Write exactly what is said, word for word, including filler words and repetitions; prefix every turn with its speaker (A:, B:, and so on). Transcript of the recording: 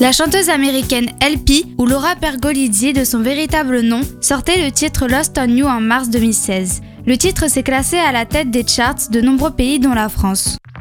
A: La chanteuse américaine L P, ou Laura Pergolizzi de son véritable nom, sortait le titre Lost on You en mars deux mille seize. Le titre s'est classé à la tête des charts de nombreux pays dont la France.